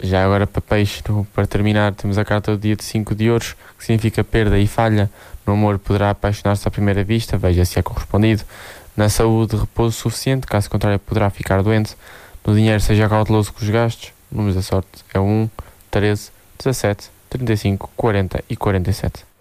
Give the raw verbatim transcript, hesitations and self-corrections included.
Já agora para peixe, no- para terminar, temos a carta do dia de cinco de ouros, que significa perda e falha. No amor poderá apaixonar-se à primeira vista, veja se é correspondido. Na saúde, repouso suficiente, caso contrário poderá ficar doente. No dinheiro, seja cauteloso com os gastos. Números da sorte é o um, treze, dezassete, trinta e cinco, quarenta e quarenta e sete.